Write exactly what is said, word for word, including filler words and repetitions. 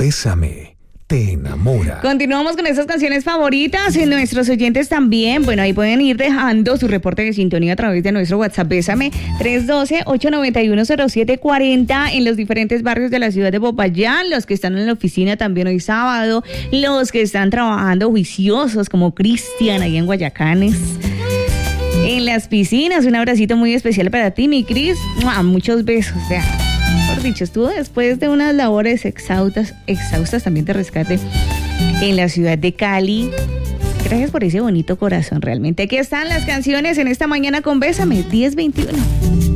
Bésame te enamora. Continuamos con esas canciones favoritas y nuestros oyentes también. Bueno, ahí pueden ir dejando su reporte de sintonía a través de nuestro WhatsApp Bésame tres uno dos, ocho nueve uno, cero siete cuatro cero en los diferentes barrios de la ciudad de Popayán, los que están en la oficina también hoy sábado, los que están trabajando juiciosos como Cristian ahí en Guayacanes. En las piscinas, un abracito muy especial para ti, mi Cris. ¡Mua! Muchos besos. O sea, por dicho, estuvo después de unas labores exhaustas, exhaustas también de rescate en la ciudad de Cali. Gracias por ese bonito corazón, realmente. Aquí están las canciones en esta mañana con Bésame diez veintiuno.